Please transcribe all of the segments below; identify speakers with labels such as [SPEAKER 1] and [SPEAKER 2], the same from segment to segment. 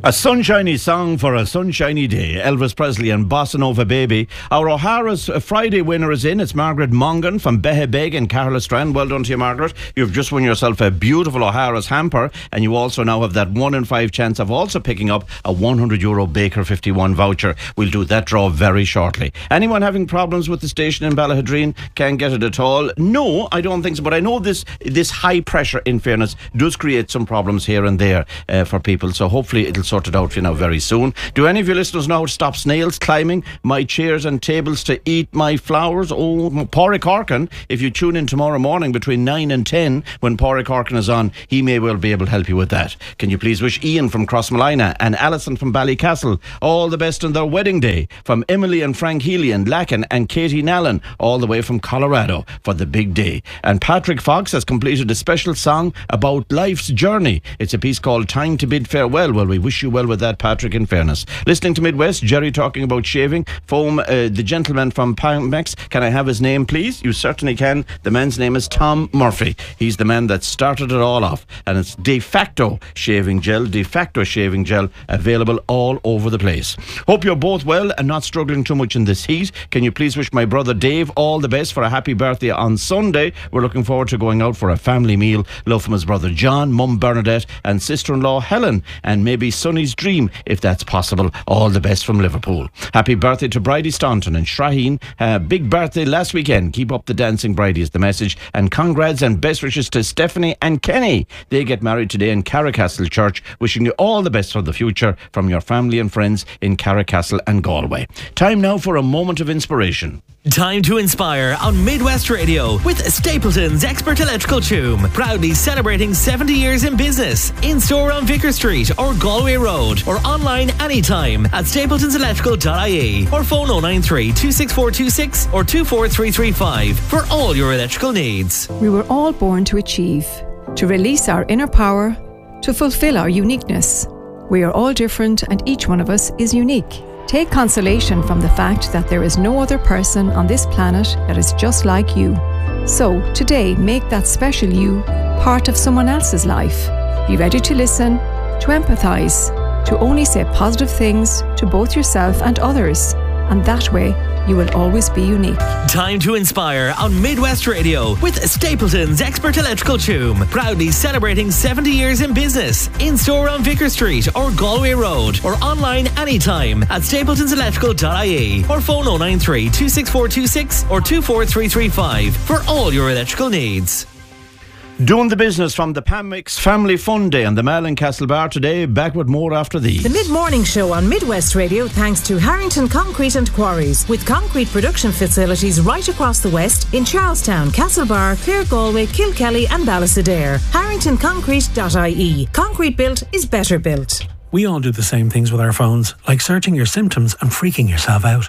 [SPEAKER 1] A sunshiny song for a sunshiny day. Elvis Presley and Bossa Nova Baby. Our O'Hara's Friday winner is in. It's Margaret Mongan from Behebeg in Carlastrand. Well done to you, Margaret. You've just won yourself a beautiful O'Hara's hamper, and you also now have that 1 in 5 chance of also picking up a €100 Baker 51 voucher. We'll do that draw very shortly. Anyone having problems with the station in Ballahadreen can't get it at all? No, I don't think so, but I know this high pressure, in fairness, does create some problems here and there for people, so hopefully it'll sort it out for you now very soon. Do any of your listeners know how to stop snails climbing my chairs and tables to eat my flowers? Oh, Pádraig Corkin, if you tune in tomorrow morning between 9 and 10 when Pádraig Corkin is on, he may well be able to help you with that. Can you please wish Ian from Crossmolina and Alison from Ballycastle all the best on their wedding day? From Emily and Frank Healy and Lacken and Katie Nallen all the way from Colorado for the big day. And Patrick Fox has completed a special song about life's journey. It's a piece called Time to Bid Farewell. Well, we wish you well with that, Patrick, in fairness. Listening to Midwest, Jerry talking about shaving foam. The gentleman from Pamex, can I have his name, please? You certainly can. The man's name is Tom Murphy. He's the man that started it all off, and it's De Facto shaving gel, available all over the place. Hope you're both well and not struggling too much in this heat. Can you please wish my brother Dave all the best for a happy birthday on Sunday? We're looking forward to going out for a family meal. Love from his brother John, mum Bernadette and sister-in-law Helen, and maybe Sonny's dream, if that's possible. All the best from Liverpool. Happy birthday to Bridie Staunton and Shaheen. Big birthday last weekend. Keep up the dancing, Bridie, is the message. And congrats and best wishes to Stephanie and Kenny. They get married today in Carricastle Church. Wishing you all the best for the future from your family and friends in Carricastle and Galway. Time now for a moment of inspiration.
[SPEAKER 2] Time to inspire on Midwest Radio with Stapleton's Expert Electrical Choom. Proudly celebrating 70 years in business. In store on Vicar Street or Galway Road, or online anytime at stapletonselectrical.ie, or phone 093 26426 or 24335 for all your electrical needs.
[SPEAKER 3] We were all born to achieve, to release our inner power, to fulfill our uniqueness. We are all different and each one of us is unique. Take consolation from the fact that there is no other person on this planet that is just like you. So, today, make that special you part of someone else's life. Be ready to listen, to empathise, to only say positive things to both yourself and others. And that way, you will always be unique.
[SPEAKER 2] Time to inspire on Midwest Radio with Stapleton's Expert Electrical Choom. Proudly celebrating 70 years in business. In store on Vicar Street or Galway Road, or online anytime at stapletonselectrical.ie, or phone 093 26426 or 24335 for all your electrical needs.
[SPEAKER 1] Doing the business from the Pamex Family Fun Day and the Malin Castle Bar today. Back with more after these.
[SPEAKER 4] The mid-morning show on Midwest Radio thanks to Harrington Concrete and Quarries, with concrete production facilities right across the west in Charlestown, Castlebar, Clare, Galway, Kilkelly and Ballysadare. HarringtonConcrete.ie. Concrete built is better built.
[SPEAKER 5] We all do the same things with our phones, like searching your symptoms and freaking yourself out.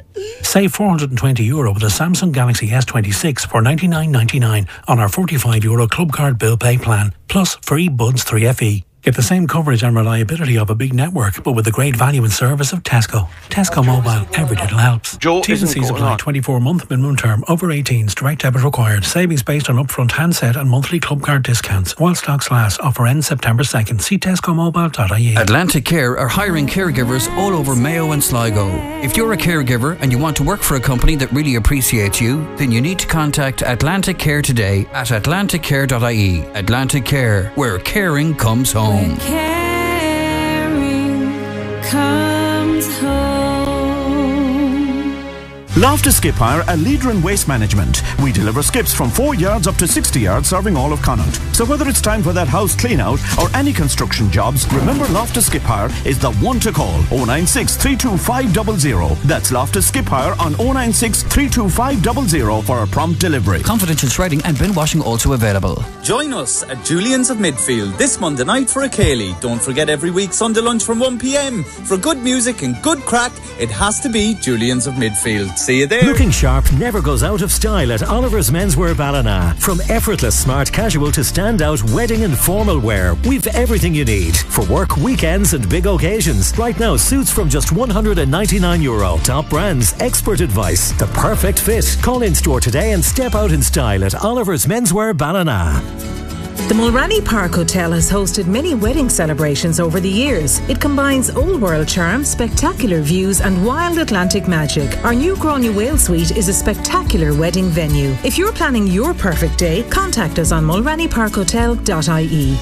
[SPEAKER 5] Save €420 with a Samsung Galaxy S26 for $99.99 on our €45 Club Card Bill Pay plan, plus free Buds 3FE. Get the same coverage and reliability of a big network, but with the great value and service of Tesco. Tesco Mobile, every little helps. T's and C's apply. 24-month minimum term, over 18s, direct debit required. Savings based on upfront handset and monthly club card discounts. While stocks last, offer ends September 2nd. See tescomobile.ie.
[SPEAKER 6] Atlantic Care are hiring caregivers all over Mayo and Sligo. If you're a caregiver and you want to work for a company that really appreciates you, then you need to contact Atlantic Care today at atlanticcare.ie. Atlantic Care, where caring comes home.
[SPEAKER 7] When caring comes home.
[SPEAKER 8] Loftus Skip Hire, a leader in waste management. We deliver skips from 4 yards up to 60 yards, serving all of Connaught. So whether it's time for that house clean out or any construction jobs, remember Loftus Skip Hire is the one to call. 096 325 00. That's Loftus Skip Hire on 096 325 00 for a prompt delivery.
[SPEAKER 6] Confidential shredding and bin washing also available.
[SPEAKER 9] Join us at Julian's of Midfield this Monday night for a Cayley. Don't forget every week Sunday lunch from 1 p.m. For good music and good crack, it has to be Julian's of Midfield. See you there.
[SPEAKER 10] Looking sharp never goes out of style at Oliver's Menswear Ballina. From effortless smart casual to standout wedding and formal wear, we've everything you need for work, weekends and big occasions. Right now, suits from just €199. Top brands, expert advice, the perfect fit. Call in store today and step out in style at Oliver's Menswear Ballina.
[SPEAKER 4] The Mulranny Park Hotel has hosted many wedding celebrations over the years. It combines old world charm, spectacular views and wild Atlantic magic. Our new Gráinne Whale Suite is a spectacular wedding venue. If you're planning your perfect day, contact us on mulrannyparkhotel.ie.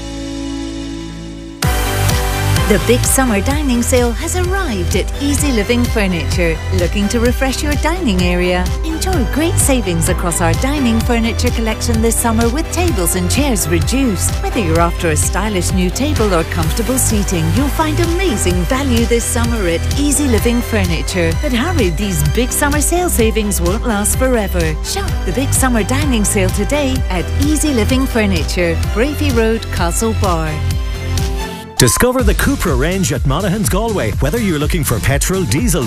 [SPEAKER 11] The big summer dining sale has arrived at Easy Living Furniture. Looking to refresh your dining area? Enjoy great savings across our dining furniture collection this summer with tables and chairs reduced. Whether you're after a stylish new table or comfortable seating, you'll find amazing value this summer at Easy Living Furniture. But hurry, these big summer sale savings won't last forever. Shop the big summer dining sale today at Easy Living Furniture, Brafey Road, Castlebar.
[SPEAKER 10] Discover the Cupra range at Monaghan's Galway. Whether you're looking for petrol, diesel,